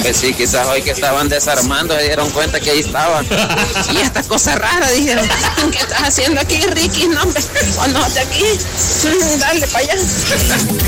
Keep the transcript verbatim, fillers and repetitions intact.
hombre, sí, quizás hoy que estaban desarmando se dieron cuenta que ahí estaban. Y esta cosa rara, dijeron, ¿qué estás haciendo aquí, Ricky? No, hombre, ponte aquí, dale para allá.